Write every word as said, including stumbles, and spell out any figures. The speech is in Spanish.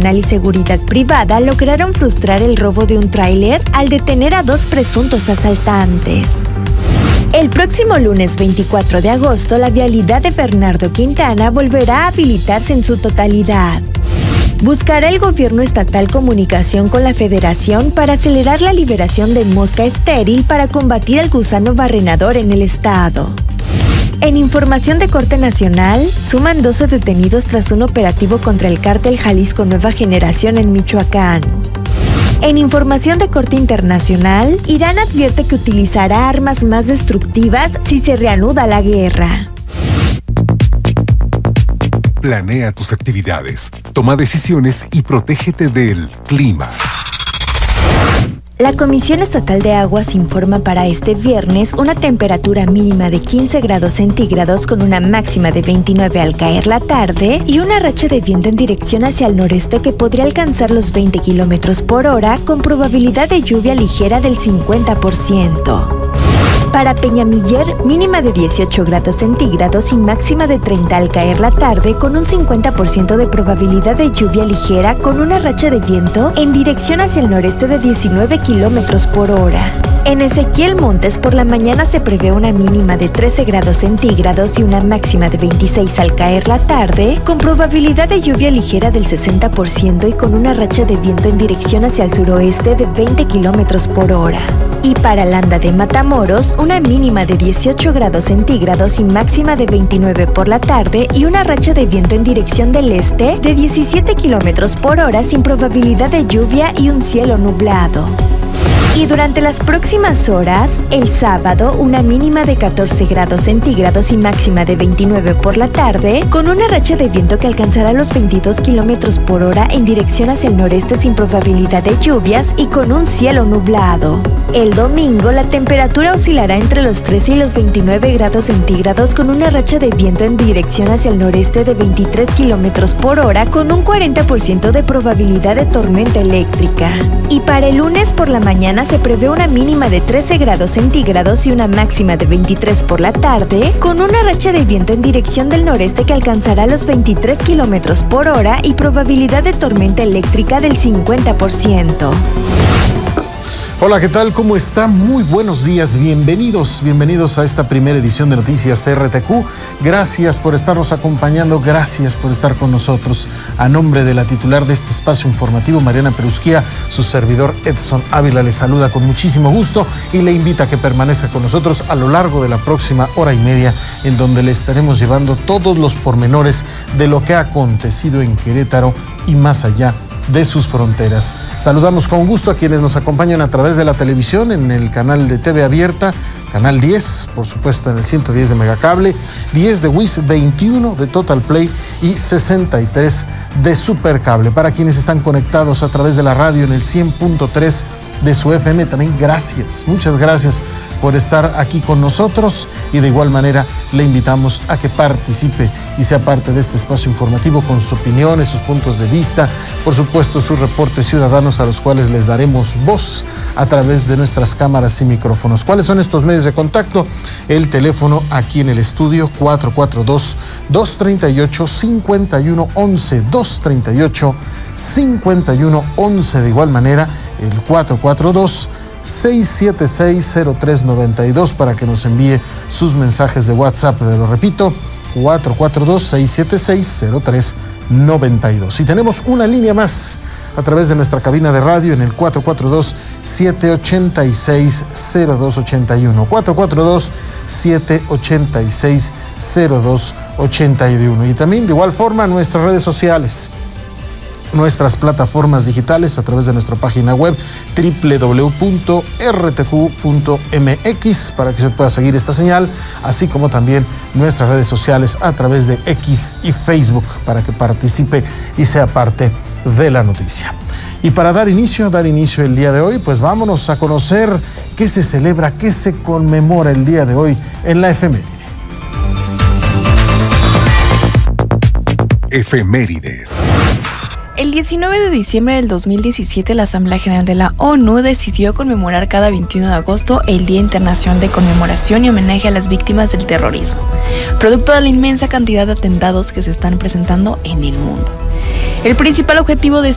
Nacional y Seguridad Privada lograron frustrar el robo de un tráiler al detener a dos presuntos asaltantes. El próximo lunes veinticuatro de agosto, la vialidad de Bernardo Quintana volverá a habilitarse en su totalidad. Buscará el gobierno estatal comunicación con la Federación para acelerar la liberación de mosca estéril para combatir el gusano barrenador en el estado. En información de corte nacional, suman doce detenidos tras un operativo contra el cártel Jalisco Nueva Generación en Michoacán. En información de corte internacional, Irán advierte que utilizará armas más destructivas si se reanuda la guerra. Planea tus actividades, toma decisiones y protégete del clima. La Comisión Estatal de Aguas informa para este viernes una temperatura mínima de quince grados centígrados con una máxima de veintinueve al caer la tarde y una racha de viento en dirección hacia el noreste que podría alcanzar los veinte kilómetros por hora con probabilidad de lluvia ligera del cincuenta por ciento. Para Peñamiller, mínima de dieciocho grados centígrados y máxima de treinta al caer la tarde con un cincuenta por ciento de probabilidad de lluvia ligera con una racha de viento en dirección hacia el noreste de diecinueve kilómetros por hora. En Ezequiel Montes por la mañana se prevé una mínima de trece grados centígrados y una máxima de veintiséis al caer la tarde con probabilidad de lluvia ligera del sesenta por ciento y con una racha de viento en dirección hacia el suroeste de veinte kilómetros por hora. Y para Landa de Matamoros, una mínima de dieciocho grados centígrados y máxima de veintinueve por la tarde y una racha de viento en dirección del este de diecisiete kilómetros por hora sin probabilidad de lluvia y un cielo nublado. Y durante las próximas horas, el sábado, una mínima de catorce grados centígrados y máxima de veintinueve por la tarde, con una racha de viento que alcanzará los veintidós kilómetros por hora en dirección hacia el noreste sin probabilidad de lluvias y con un cielo nublado. El domingo, la temperatura oscilará entre los trece y los veintinueve grados centígrados con una racha de viento en dirección hacia el noreste de veintitrés kilómetros por hora con un cuarenta por ciento de probabilidad de tormenta eléctrica. Y para el lunes por la mañana se prevé una mínima de trece grados centígrados y una máxima de veintitrés por la tarde, con una racha de viento en dirección del noreste que alcanzará los veintitrés kilómetros por hora y probabilidad de tormenta eléctrica del cincuenta por ciento. Hola, ¿qué tal? ¿Cómo está? Muy buenos días, bienvenidos, bienvenidos a esta primera edición de Noticias R T Q. Gracias por estarnos acompañando, gracias por estar con nosotros. A nombre de la titular de este espacio informativo, Mariana Perusquía, su servidor Edson Ávila le saluda con muchísimo gusto y le invita a que permanezca con nosotros a lo largo de la próxima hora y media, en donde le estaremos llevando todos los pormenores de lo que ha acontecido en Querétaro y más allá de sus fronteras. Saludamos con gusto a quienes nos acompañan a través de la televisión en el canal de T V Abierta, canal diez, por supuesto en el ciento diez de Megacable, diez de Wiz, veintiuno de Total Play y sesenta y tres de Supercable. Para quienes están conectados a través de la radio en el cien punto tres de su F M, también gracias, muchas gracias por estar aquí con nosotros y de igual manera le invitamos a que participe y sea parte de este espacio informativo con sus opiniones, sus puntos de vista, por supuesto sus reportes ciudadanos a los cuales les daremos voz a través de nuestras cámaras y micrófonos. ¿Cuáles son estos medios de contacto? El teléfono aquí en el estudio cuatro cuatro dos, dos tres ocho, cinco uno once, dos tres ocho, cinco uno once, de igual manera el cuatro cuatro dos, seis siete seis, cero tres nueve dos para que nos envíe sus mensajes de WhatsApp. Lo repito, cuatro cuatro dos, seis siete seis, cero tres nueve dos. Y tenemos una línea más a través de nuestra cabina de radio en el cuatro cuatro dos, siete ocho seis, cero dos ocho uno, cuatro cuatro dos, siete ocho seis, cero dos ocho uno. Y también de igual forma nuestras redes sociales, nuestras plataformas digitales a través de nuestra página web doble u doble u doble u punto r t q punto m x para que se pueda seguir esta señal, así como también nuestras redes sociales a través de X y Facebook para que participe y sea parte de la noticia. Y para dar inicio, dar inicio el día de hoy, pues vámonos a conocer qué se celebra, qué se conmemora el día de hoy en la efeméride. Efemérides. El diecinueve de diciembre del dos mil diecisiete, la Asamblea General de la ONU decidió conmemorar cada veintiuno de agosto el Día Internacional de Conmemoración y Homenaje a las Víctimas del Terrorismo, producto de la inmensa cantidad de atentados que se están presentando en el mundo. El principal objetivo de